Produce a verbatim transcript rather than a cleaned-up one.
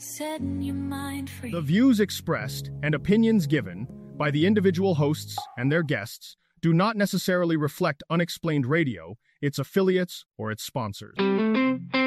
setting your mind free. The views expressed and opinions given by the individual hosts and their guests do not necessarily reflect Unexplained Radio, its affiliates, or its sponsors.